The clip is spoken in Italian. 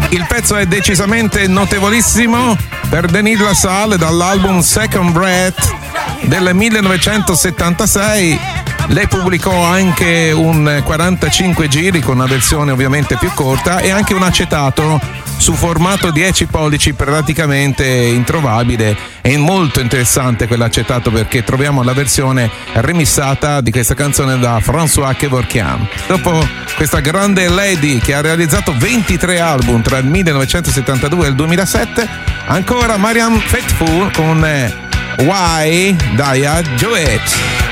Il pezzo è decisamente notevolissimo per Denis Lassalle dall'album Second Breath del 1976. Lei pubblicò anche un 45 giri con una versione ovviamente più corta e anche un acetato su formato 10 pollici praticamente introvabile. È molto interessante quell'acetato perché troviamo la versione remissata di questa canzone da François Kevorkian. Dopo questa grande lady che ha realizzato 23 album tra il 1972 e il 2007, ancora Marianne Faithfull con Why Dia Joet.